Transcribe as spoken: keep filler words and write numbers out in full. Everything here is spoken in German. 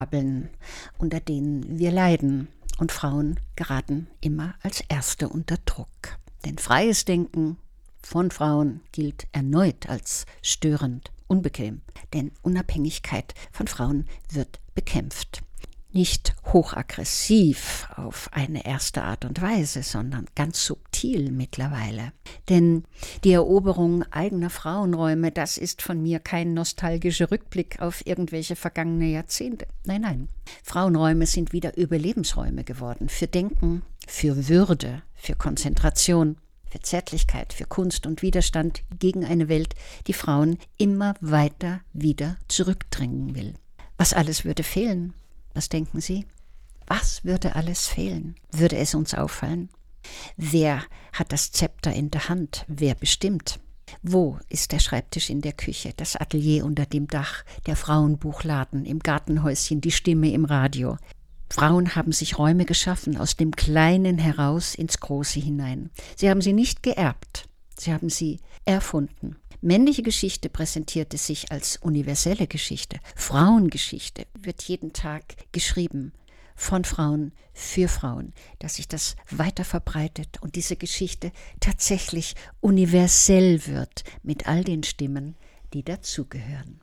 unter denen wir leiden. Und Frauen geraten immer als Erste unter Druck. Denn freies Denken von Frauen gilt erneut als störend, unbequem. Denn Unabhängigkeit von Frauen wird bekämpft. Nicht hochaggressiv auf eine erste Art und Weise, sondern ganz subtil mittlerweile. Denn die Eroberung eigener Frauenräume, das ist von mir kein nostalgischer Rückblick auf irgendwelche vergangene Jahrzehnte. Nein, nein. Frauenräume sind wieder Überlebensräume geworden. Für Denken, für Würde, für Konzentration, für Zärtlichkeit, für Kunst und Widerstand gegen eine Welt, die Frauen immer weiter wieder zurückdrängen will. Was alles würde fehlen? Was denken Sie? Was würde alles fehlen? Würde es uns auffallen? Wer hat das Zepter in der Hand? Wer bestimmt? Wo ist der Schreibtisch in der Küche, das Atelier unter dem Dach, der Frauenbuchladen im Gartenhäuschen, die Stimme im Radio? Frauen haben sich Räume geschaffen, aus dem Kleinen heraus ins Große hinein. Sie haben sie nicht geerbt, sie haben sie erfunden. Männliche Geschichte präsentierte sich als universelle Geschichte. Frauengeschichte wird jeden Tag geschrieben von Frauen für Frauen, dass sich das weiter verbreitet und diese Geschichte tatsächlich universell wird mit all den Stimmen, die dazugehören.